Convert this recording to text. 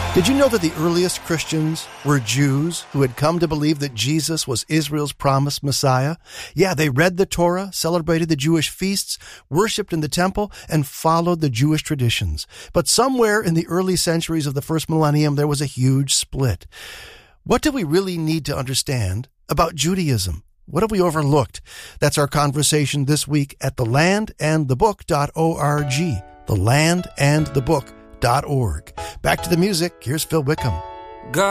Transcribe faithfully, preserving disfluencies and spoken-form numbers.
Did you know that the earliest Christians were Jews who had come to believe that Jesus was Israel's promised Messiah? Yeah, they read the Torah, celebrated the Jewish feasts, worshipped in the temple, and followed the Jewish traditions. But somewhere in the early centuries of the first millennium, there was a huge split. What do we really need to understand about Judaism? What have we overlooked? That's our conversation this week at the land and the book dot org. the land and the book dot org. Back to the music. Here's Phil Wickham. God